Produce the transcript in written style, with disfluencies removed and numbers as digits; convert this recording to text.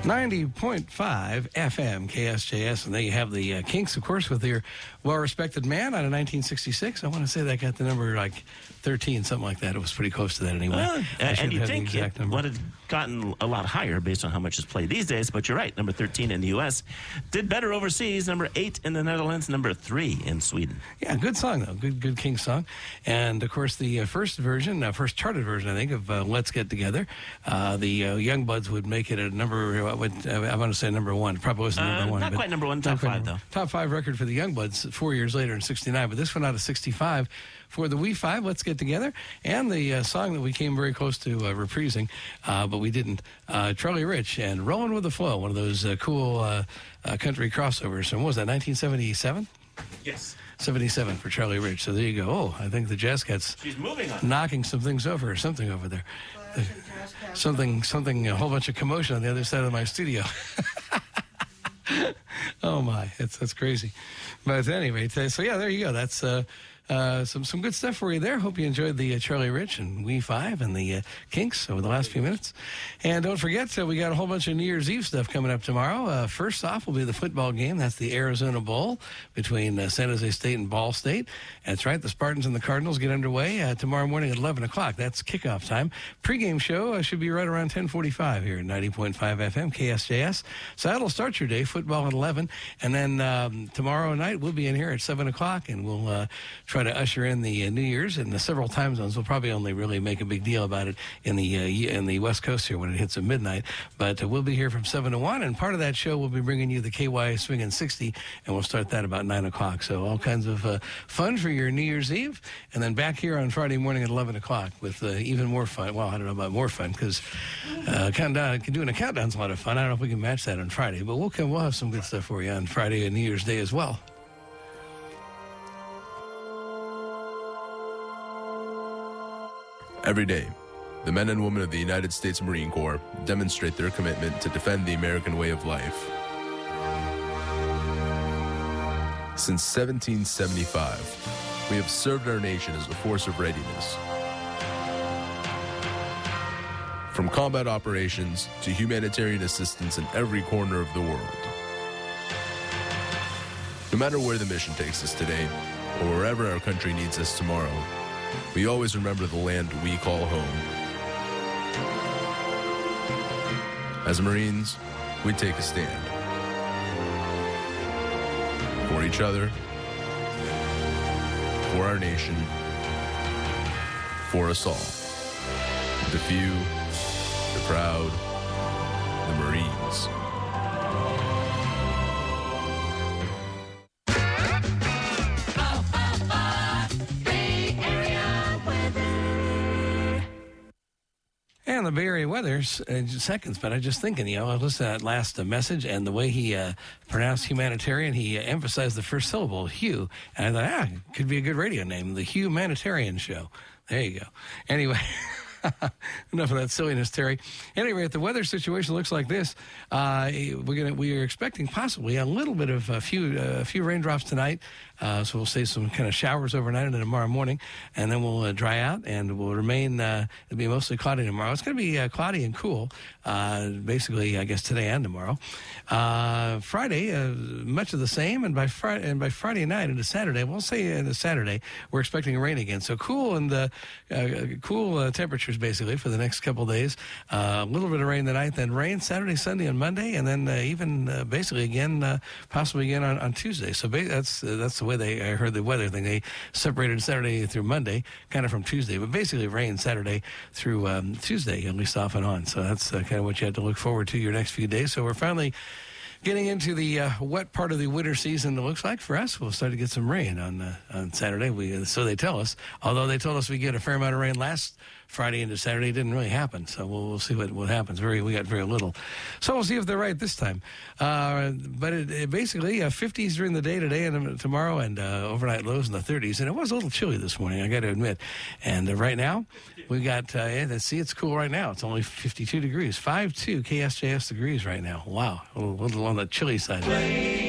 90.5 FM KSJS, and there you have the Kinks, of course, with their well-respected man out of 1966. I want to say that got the number like 13, something like that. It was pretty close to that anyway. Well, and you think it would have gotten a lot higher based on how much is played these days, but you're right. Number 13 in the U.S. Did better overseas. Number 8 in the Netherlands. Number 3 in Sweden. Yeah, good song, though. Good Kinks song. And, of course, the first charted version, I think, of Let's Get Together, the Young Buds would make it a number, I want to say number 1. Probably wasn't number 1. Not quite number 1, top 5, though. Top 5 record for the Young Buds 4 years later in 69, but this one out of 65 for the We Five, Let's Get Together, and the song that we came very close to reprising, but we didn't. Charlie Rich and Rollin' with the Flow, one of those cool country crossovers. And what was that, 1977? Yes. 77 for Charlie Rich. So there you go. Oh, I think the Jazz Cats She's moving on. knocking some things over or something over there. Something, a whole bunch of commotion on the other side of my studio. Oh my, that's crazy. But anyway, so yeah, there you go. That's some good stuff for you there. Hope you enjoyed the Charlie Rich and We Five and the Kinks over the last few minutes. And don't forget, we got a whole bunch of New Year's Eve stuff coming up tomorrow. First off will be the football game. That's the Arizona Bowl between San Jose State and Ball State. That's right. The Spartans and the Cardinals get underway tomorrow morning at 11 o'clock. That's kickoff time. Pre-game show should be right around 10:45 here at 90.5 FM KSJS. So that'll start your day, football at 11. And then tomorrow night we'll be in here at 7 o'clock, and we'll try to usher in the New Year's in the several time zones. We'll probably only really make a big deal about it in the West Coast here when it hits at midnight. But we'll be here from 7 to 1, and part of that show we'll be bringing you the KY Swingin' 60, and we'll start that about 9 o'clock. So all kinds of fun for your New Year's Eve, and then back here on Friday morning at 11 o'clock with even more fun. Well, I don't know about more fun, because doing a countdown's a lot of fun. I don't know if we can match that on Friday, but we'll have some good stuff for you on Friday and New Year's Day as well. Every day, the men and women of the United States Marine Corps demonstrate their commitment to defend the American way of life. Since 1775, we have served our nation as a force of readiness. From combat operations to humanitarian assistance in every corner of the world. No matter where the mission takes us today, or wherever our country needs us tomorrow, we always remember the land we call home. As Marines, we take a stand. For each other, for our nation, for us all. The few, the proud, the Marines. And the Bay Area weather in seconds, but I was just thinking, I listened to that last message, and the way he pronounced humanitarian, he emphasized the first syllable, Hugh. And I thought, it could be a good radio name, the Humanitarian Show. There you go. Anyway. Enough of that silliness, Terry. Anyway, the weather situation looks like this. We are expecting possibly a little bit of a few raindrops tonight. So we'll see some kind of showers overnight and tomorrow morning, and then we'll dry out and we'll remain. It'll be mostly cloudy tomorrow. It's going to be cloudy and cool, basically, I guess today and tomorrow. Friday, much of the same, and by Friday night into Saturday, we'll say into Saturday, we're expecting rain again. So cool and cool temperatures basically for the next couple of days. A little bit of rain tonight, then rain Saturday, Sunday, and Monday, and then even basically again, possibly again on Tuesday. So that's the way I heard the weather thing. They separated Saturday through Monday, kind of from Tuesday, but basically rain Saturday through Tuesday, at least off and on. So that's kind of what you have to look forward to your next few days. So we're finally getting into the wet part of the winter season. It looks like for us, we'll start to get some rain on Saturday. So they tell us. Although they told us we get a fair amount of rain last Friday into Saturday, it didn't really happen. So we'll see what happens. We got very little. So we'll see if they're right this time. But it basically 50s during the day today and tomorrow, and overnight lows in the 30s. And it was a little chilly this morning, I got to admit. And right now, we got, let's see, it's cool right now. It's only 52 degrees, 5.2 KSJS degrees right now. Wow, a little on the chilly side.